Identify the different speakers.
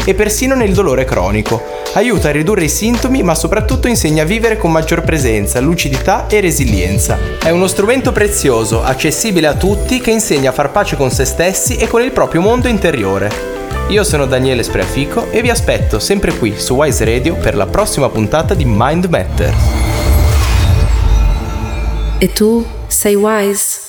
Speaker 1: e persino nel dolore cronico. Aiuta a ridurre i sintomi, ma soprattutto insegna a vivere con maggior presenza, lucidità e resilienza. È uno strumento prezioso, accessibile a tutti, che insegna a far pace con se stessi e con il proprio mondo interiore. Io sono Daniele Spreafico e vi aspetto sempre qui su Wise Radio per la prossima puntata di Mind Matters.
Speaker 2: E tu sei wise?